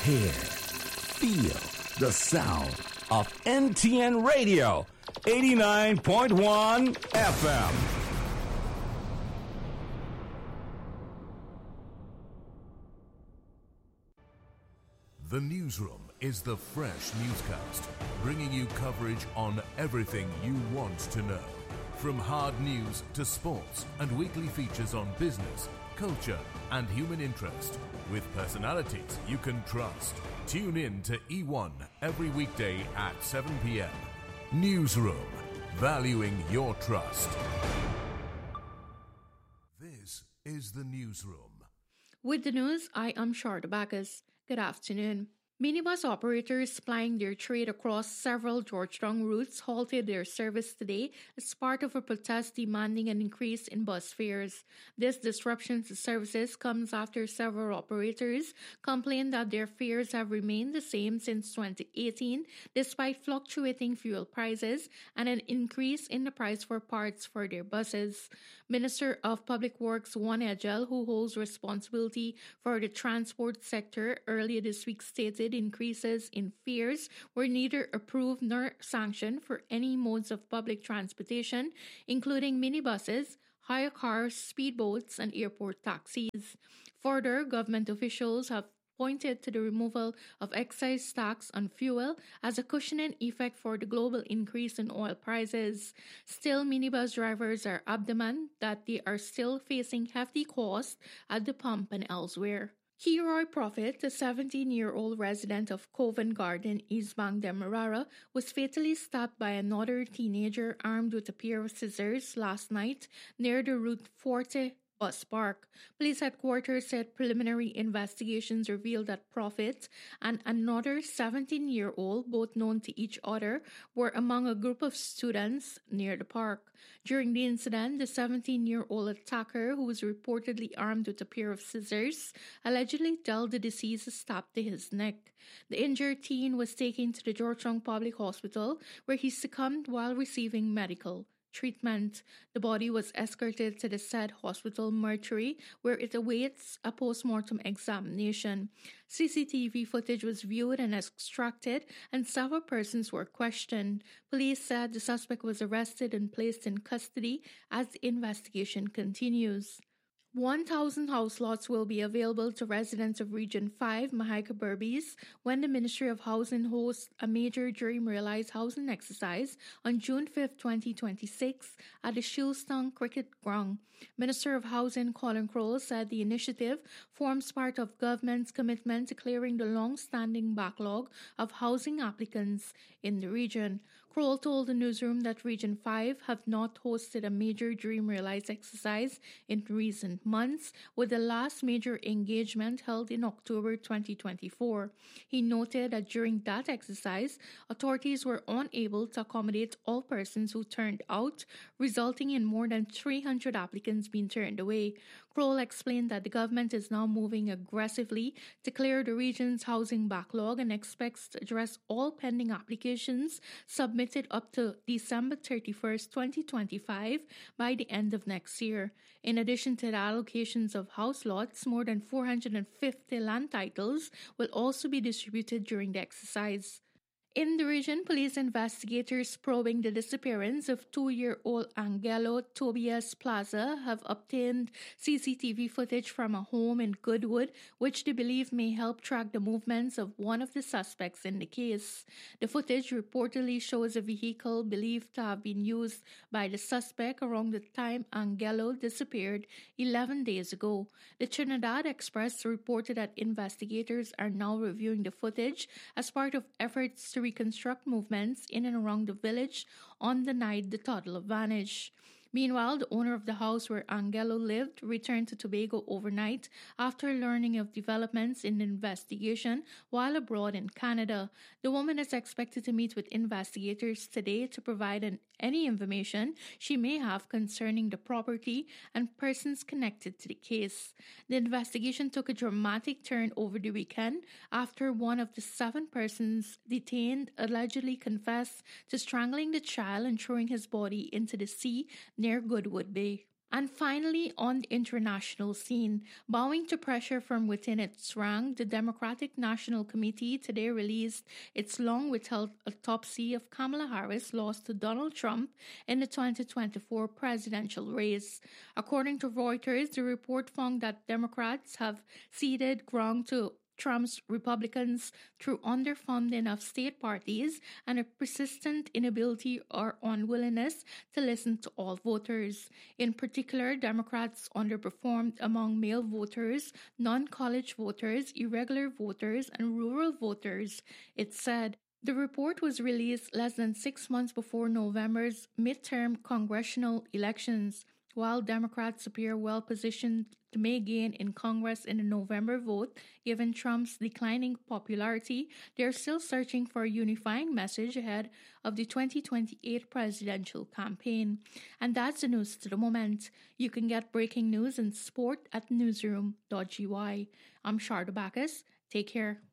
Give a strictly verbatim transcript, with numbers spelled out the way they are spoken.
Hear, feel the sound of N T N Radio, eighty-nine point one F M. The Newsroom is the fresh newscast, bringing you coverage on everything you want to know. From hard news to sports and weekly features on business, culture and human interest, with personalities you can trust. Tune in to E one every weekday at seven p.m. Newsroom, valuing your trust. This is the Newsroom. With the news, I am Sharda Bacchus. Good afternoon. Minibus operators plying their trade across several Georgetown routes halted their service today as part of a protest demanding an increase in bus fares. This disruption to services comes after several operators complained that their fares have remained the same since twenty eighteen, despite fluctuating fuel prices and an increase in the price for parts for their buses. Minister of Public Works Juan Edgell, who holds responsibility for the transport sector, earlier this week stated increases in fares were neither approved nor sanctioned for any modes of public transportation, including minibuses, hire cars, speedboats, and airport taxis. Further, government officials have pointed to the removal of excise tax on fuel as a cushioning effect for the global increase in oil prices. Still, minibus drivers are adamant that they are still facing hefty costs at the pump and elsewhere. Kiroy Prophet, a seventeen-year-old resident of Covent Garden, East Bank, Demerara, was fatally stabbed by another teenager armed with a pair of scissors last night near the Route forty bus park. Police headquarters said preliminary investigations revealed that Prophet and another seventeen-year-old, both known to each other, were among a group of students near the park. During the incident, the seventeen-year-old attacker, who was reportedly armed with a pair of scissors, allegedly dealt the deceased a stab to his neck. The injured teen was taken to the Georgetown Public Hospital, where he succumbed while receiving medical treatment. The body was escorted to the said hospital mortuary, where it awaits a post-mortem examination. C C T V footage was viewed and extracted, and several persons were questioned. Police said the suspect was arrested and placed in custody as the investigation continues. one thousand house lots will be available to residents of Region five, Mahaica Berbice, when the Ministry of Housing hosts a major Dream Realize housing exercise on June fifth, twenty twenty-six at the Shilstown Cricket Ground. Minister of Housing Colin Crowell said the initiative forms part of government's commitment to clearing the long-standing backlog of housing applicants in the region. Crowell told the newsroom that Region five have not hosted a major Dream Realize exercise in recent months, with the last major engagement held in October twenty twenty-four. He noted that during that exercise, authorities were unable to accommodate all persons who turned out, resulting in more than three hundred applicants being turned away. Crowell explained that the government is now moving aggressively to clear the region's housing backlog and expects to address all pending applications submitted up to December thirty-first, twenty twenty-five by the end of next year. In addition to the allocations of house lots, more than four hundred fifty land titles will also be distributed during the exercise. In the region, police investigators probing the disappearance of two-year-old Angelo Tobias Plaza have obtained C C T V footage from a home in Goodwood, which they believe may help track the movements of one of the suspects in the case. The footage reportedly shows a vehicle believed to have been used by the suspect around the time Angelo disappeared eleven days ago. The Trinidad Express reported that investigators are now reviewing the footage as part of efforts to reconstruct movements in and around the village on the night the toddler vanished. Meanwhile, the owner of the house where Angelo lived returned to Tobago overnight after learning of developments in the investigation while abroad in Canada. The woman is expected to meet with investigators today to provide an, any information she may have concerning the property and persons connected to the case. The investigation took a dramatic turn over the weekend after one of the seven persons detained allegedly confessed to strangling the child and throwing his body into the sea near Goodwood Bay. And finally, on the international scene, bowing to pressure from within its rank, the Democratic National Committee today released its long-withheld autopsy of Kamala Harris' loss to Donald Trump in the twenty twenty-four presidential race. According to Reuters, the report found that Democrats have ceded ground to Trump's Republicans through underfunding of state parties and a persistent inability or unwillingness to listen to all voters. In particular, Democrats underperformed among male voters, non-college voters, irregular voters, and rural voters, it said. The report was released less than six months before November's midterm congressional elections. While Democrats appear well-positioned to make gain in Congress in the November vote, given Trump's declining popularity, they are still searching for a unifying message ahead of the twenty twenty-eight presidential campaign. And that's the news to the moment. You can get breaking news and sport at newsroom dot g y. I'm Sharda Bacchus. Take care.